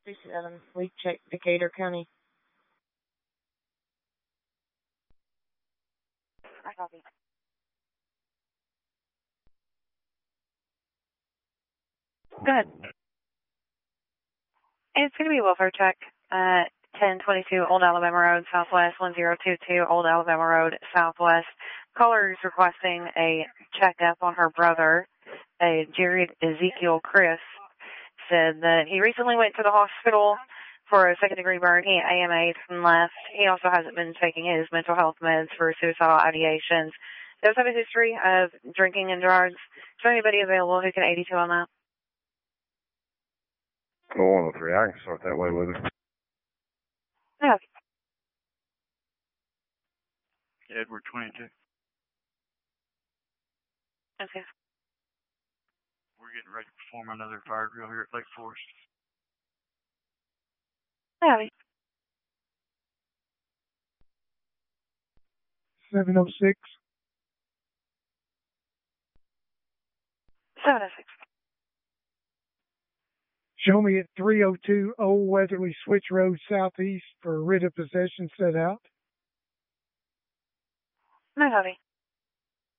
37. We check Decatur County. I copy. Go ahead. It's going to be welfare check. 1022 Old Alabama Road, Southwest, 1022 Old Alabama Road, Southwest. Caller is requesting a checkup on her brother, Jared Ezekiel Chris. Said that he recently went to the hospital for a second-degree burn. He AMA'd and left. He also hasn't been taking his mental health meds for suicidal ideations. Does have a history of drinking and drugs. Is there anybody available who can aid you on that? Go 103. I can start that way with it. Yeah. Edward 22. Okay. We're getting ready to perform another fire drill here at Lake Forest. Yeah. 706. 706. Show me at 302 Old Weatherly Switch Road Southeast for a writ of possession set out. No, honey.